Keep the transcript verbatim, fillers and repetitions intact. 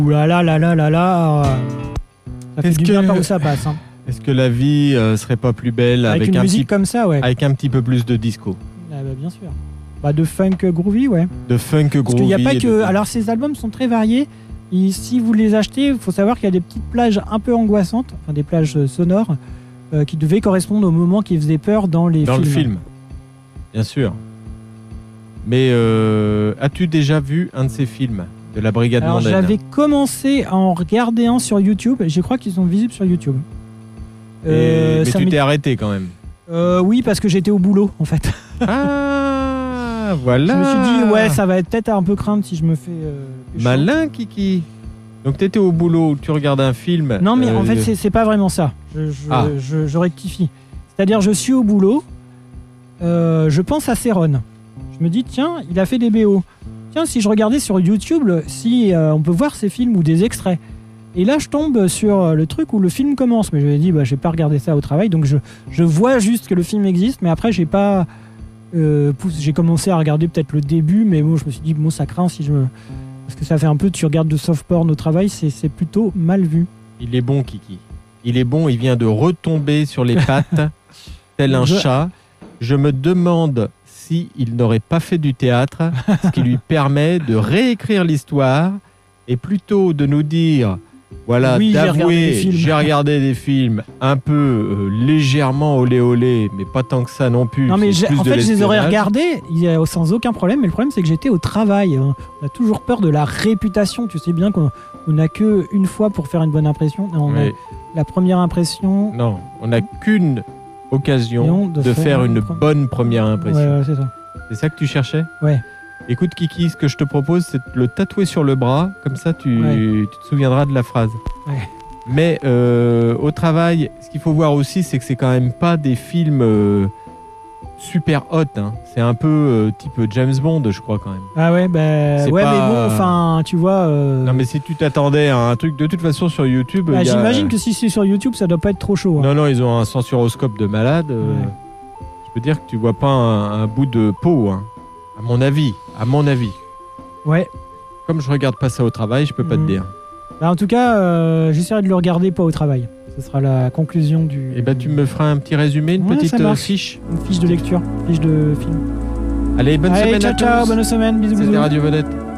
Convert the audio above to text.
Ouh là là là là là là. Ça fait Est-ce du que- bien par où ça passe. Hein. Est-ce que la vie euh, serait pas plus belle Avec, avec, une un musique petit, comme ça, ouais. avec un petit peu plus de disco, Ah bah, bien sûr. Bah, de funk groovy, ouais. de funk groovy? Parce qu'il n'y a pas et que. de- Alors, ces albums sont très variés. Et si vous les achetez, il faut savoir qu'il y a des petites plages un peu angoissantes, enfin des plages euh, sonores, euh, qui devaient correspondre au moment qui faisait peur dans les dans films. le film, bien sûr. Mais euh, as-tu déjà vu un de ces films de la Brigade Alors, mondaine? j'avais commencé à en regarder un sur YouTube. Je crois qu'ils sont visibles sur YouTube. Et- Euh, Mais ça tu m'est- t'es arrêté quand même. Euh, oui, parce que j'étais au boulot, en fait. Ah, voilà. Je me suis dit, ouais, ça va être peut-être un peu crainte si je me fais. euh, pécho. Malin, Kiki. Donc t'étais au boulot, tu regardes un film. Non, mais en euh, fait, c'est- c'est pas vraiment ça. Je, je, Ah. je- je rectifie. C'est-à-dire, je suis au boulot, euh, je pense à Céron. Je me dis, tiens, il a fait des B O. Tiens, si je regardais sur YouTube, si euh, on peut voir ses films ou des extraits. Et là, je tombe sur le truc où le film commence. Mais je me dis, bah, je vais pas regarder ça au travail. Donc, je, je vois juste que le film existe, mais après, j'ai pas. euh, poussé- j'ai commencé à regarder peut-être le début, mais bon, je me suis dit, bon, ça craint si je me. Parce que ça fait un peu, tu regardes de soft porn au travail, c'est c'est plutôt mal vu. Il est bon, Kiki. Il est bon, il vient de retomber sur les pattes, tel un Je- chat. Je me demande si il n'aurait pas fait du théâtre, ce qui lui permet de réécrire l'histoire et plutôt de nous dire, voilà, Oui, j'ai regardé des d'avouer, films. j'ai regardé des films un peu euh, légèrement olé olé, mais pas tant que ça non plus. Non mais c'est j'ai- plus en de fait je les aurais l'espionnage. regardés il y a- sans aucun problème, mais le problème c'est que j'étais au travail. On a toujours peur de la réputation. Tu sais bien qu'on on n'a que une fois pour faire une bonne impression. On a Oui. la première impression. Non, on n'a qu'une occasion Non, de, de faire, faire une une pre- bonne première Ouais, impression. ouais, c'est ça. C'est ça que tu cherchais? Ouais. Écoute Kiki, ce que je te propose, c'est de le tatouer sur le bras, comme ça tu, Ouais. tu te souviendras de la phrase. Ouais. Mais euh, au travail, ce qu'il faut voir aussi, c'est que c'est quand même pas des films euh, super hot. Hein. C'est un peu euh, type James Bond, je crois quand même. Ah ouais, bah, C'est ouais, pas- mais bon, enfin, tu vois. euh, Non mais si tu t'attendais à un truc, de toute façon sur YouTube... bah, il y a- j'imagine que si c'est sur YouTube, ça doit pas être trop chaud. hein. Non, non, ils ont un censuroscope de malade. euh, Ouais. Je peux dire que tu vois pas un, un bout de peau, hein. À mon avis, à mon avis. Ouais. Comme je regarde pas ça au travail, je peux pas Mhm. te dire. Bah, en tout cas, euh, j'essaierai de le regarder pas au travail. Ce sera la conclusion du. Et bah tu me feras un petit résumé, une Ouais, petite ça euh, marche. fiche. Une fiche de lecture, fiche de film. Allez, bonne Allez, semaine ciao, à ciao, tous. bonne semaine, bisous, C'était bisous. Radio Vedette.